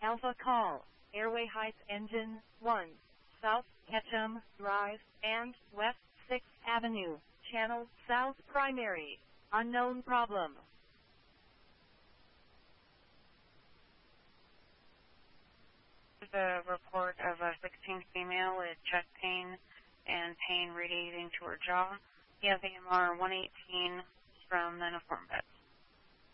Alpha Call, Airway Heights Engine 1, South Ketchum Drive, and West 6th Avenue, Channel South Primary, unknown problem. The report of a 16 female with chest pain and pain radiating to her jaw. He has AMR 118 from the uniform bed.